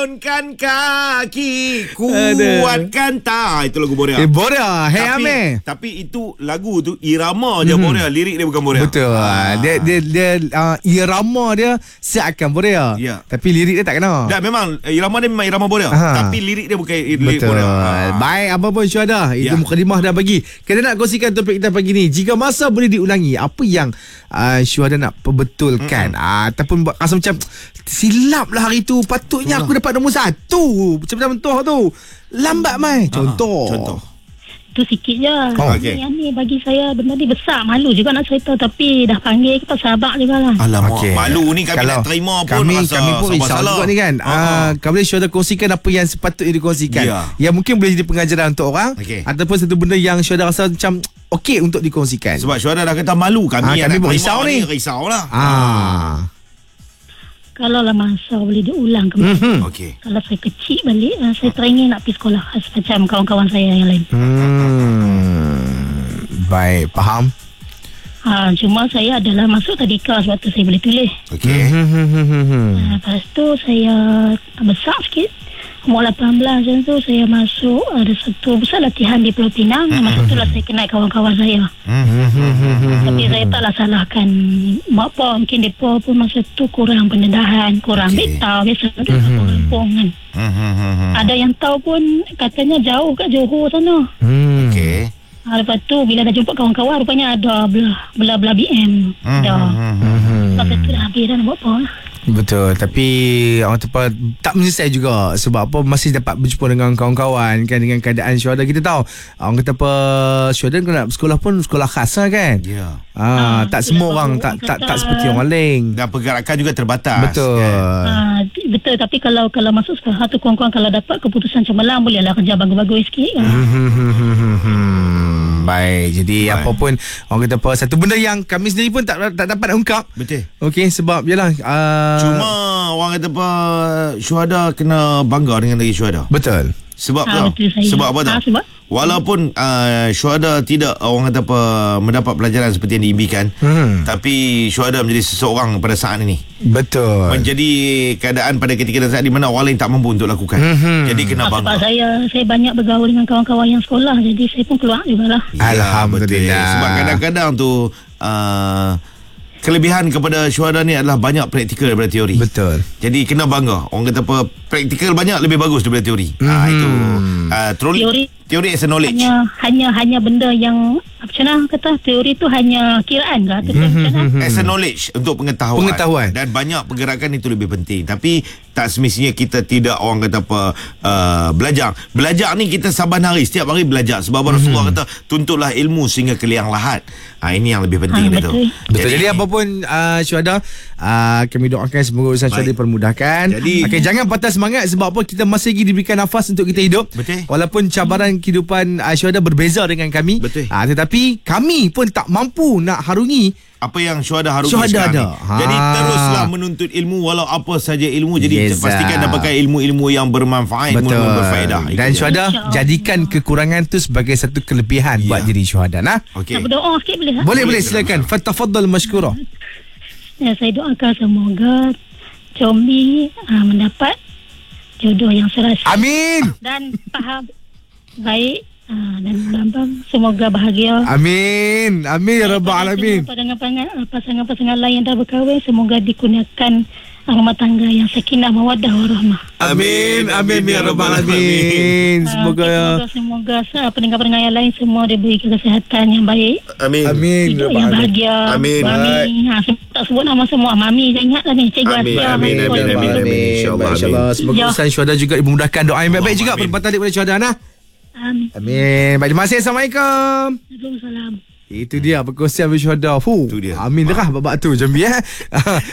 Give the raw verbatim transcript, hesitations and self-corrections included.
Bangunkan kaki, kuatkan tak. Itu lagu Borea. Eh, Borea. Hey, tapi, Amir. tapi itu lagu tu irama je hmm. Borea. Lirik dia bukan Borea. Betul. Ah. Dia dia dia uh, irama dia seakan Borea. Ya. Tapi lirik dia tak kena. Dan memang irama dia memang irama Borea. Aha. Tapi lirik dia bukan lirik Betul. Borea. Ah. Baik, apa pun syuhada. Itu Ya. mukadimah dah bagi. Kita nak kongsikan topik kita pagi ni. Jika masa boleh diulangi, apa yang uh, syuhada nak perbetulkan? Uh, ataupun buat rasa macam silap lah hari tu. Patutnya Itulah. aku dapat nombor satu. Macam mentua tu. Lambat mai. Contoh. Aha. Contoh. Itu sikit je. Oh, okay. Yang ni bagi saya benda ni besar. Malu juga nak cerita. Tapi dah panggil kita sabar juga lah. Alamak, Okay. malu ni kami Kalau nak terima pun kami, rasa kami pun risau salah. juga ni kan. uh-huh. uh, Kami syuhada kongsikan apa yang sepatutnya dikongsikan. Ya. Yang mungkin boleh jadi pengajaran untuk orang. Okay. Ataupun satu benda yang syuhada rasa macam okey untuk dikongsikan. Sebab syuhada dah kata malu. Kami Ah, yang kami nak pun terima risau ni. Risau lah. Ah. Kalau lah masa boleh diulang kembali. Mm-hmm. Okey. Kalau saya kecil balik, uh, saya teringin nak pergi sekolah khas macam kawan-kawan saya yang lain. Hmm. Baik, faham. Ha, cuma saya adalah masuk tadika sebab tu saya boleh tulis. Okey. Hmm. Ha, lepas tu saya besar sikit. Umur lapan belas macam tu saya masuk ada satu pusat latihan di Pulau Pinang. Mm-hmm. Masa tu lah saya kenal kawan-kawan saya. Hmm. Tapi saya taklah salahkan mak pa. Mungkin mereka pun masa tu kurang pendedahan, kurang Okey. okay. tahu. Biasa tu mm-hmm. kampung kan. Hmm. Ada yang tahu pun katanya jauh kat Johor sana. Hmm. Okey. Ha, lepas tu bila dah jumpa kawan-kawan rupanya ada belah belah belah B M. Dah. Hmm. Lepas tu dah habis dah nak buat apa. Betul. Tapi orang tepat tak menyesal juga. Sebab apa, masih dapat berjumpa dengan kawan-kawan kan, dengan keadaan syuhada. Kita tahu orang kata apa, syuhada nak sekolah pun sekolah khas lah kan. Ya. Ah, Ah, tak semua orang tak tak tak seperti orang lain. Dan pergerakan juga terbatas. Betul. Kan? Ha, betul. Tapi kalau kalau masuk sekolah tu kawan-kawan kalau dapat keputusan cemerlang bolehlah kerja bagus-bagus sikit kan. Hmm, baik. Jadi Baik. apa pun orang kata apa, satu benda yang kami sendiri pun tak tak dapat nak ungkap. Betul. Okey, sebab yalah uh, Cuma orang kata apa, syuhada kena bangga dengan diri syuhada. betul. Sebab Ah, tau. betul saya. Sebab apa tau? Ah, sebab? Walaupun uh, syuhada tidak orang kata apa mendapat pelajaran seperti yang diimpikan, Hmm. tapi syuhada menjadi seseorang pada saat ini. Betul. Menjadi keadaan pada ketika dan saat di mana orang lain tak mampu untuk lakukan. Mhm. Jadi kena Ah, sebab bangga. saya saya banyak bergaul dengan kawan-kawan yang sekolah. Jadi saya pun keluar jugalah. Ya, Alhamdulillah. betul. Sebab kadang-kadang tu uh, kelebihan kepada syuhada ni adalah banyak praktikal daripada teori. Betul. Jadi kena bangga. Orang kata apa, praktikal banyak lebih bagus daripada teori. Mm-hmm. Ah, itu uh, teori, Teori teori is a knowledge. Hanya hanya hanya benda yang apa macam mana kata teori tu hanya kiraan ke atau macam mana? As a knowledge untuk pengetahuan. Pengetahuan. Dan banyak pergerakan itu lebih penting. Tapi tak semestinya kita tidak orang kata apa uh, belajar. Belajar ni kita saban hari, setiap hari belajar. Sebab mm-hmm. Rasulullah kata tuntutlah ilmu sehingga ke liang lahat. Ha, ini yang lebih penting Ah, dia tu. betul. Betul. Jadi, jadi apa pun uh, syuhada, uh, kami doakan semoga urusan syuhada dipermudahkan. Jadi- okay, jangan patah semangat sebab apa, kita masih lagi diberikan nafas untuk kita hidup. Betul. Walaupun cabaran kehidupan uh, syuhada berbeza dengan kami. Betul. Uh, tetapi kami pun tak mampu nak harungi Apa yang syuhada harungi Syuhada sekarang ada. ni. Ha. Jadi teruslah menuntut ilmu walau apa saja ilmu. Jadi Yes, pastikan ah. dapatkan ilmu-ilmu yang bermanfaat, ilmu betul. yang berfaedah. Itu Dan dia. syuhada, InsyaAllah. jadikan kekurangan tu sebagai satu kelebihan Ya. buat diri syuhada. Nah. Okey. Nak berdoa sikit boleh tak? Boleh boleh Boleh, silakan. Fatafaddal mashkura. Ya, saya doakan semoga Combi uh, mendapat jodoh yang serasi Amin. dan faham baik uh, dan Bambang semoga bahagia. Amin. Amin ya rabbal alamin. Pasangan-pasangan pasangan-pasangan lain yang dah berkahwin semoga dikurniakan rumah tangga yang sakinah mawaddah warahmah. Amin. Amin ya rabbal alamin. Ah, Semoga semoga semoga se- pendengar-pendengar yang lain semua diberi kesihatan yang baik, Amin. Amin. hidup yang bahagia. Amin. Mami, ha, sebut- tak sebut nama semua. Mami, saya ingatlah ni. Cikgu Amin, Asia. amin, Mami, amin, Mami. amin, amin. InsyaAllah, InsyaAllah. Semoga Ya. urusan syuhada juga dimudahkan. Doa yang baik-baik juga. Amin. Perbuatan daripada syuhada. Nah. Amin. Amin. Baik, terima kasih. Assalamualaikum. Waalaikumsalam. Itu dia perkongsian bersyuhada. Fu. Itu dia. Amin derah babak tu Jambi eh.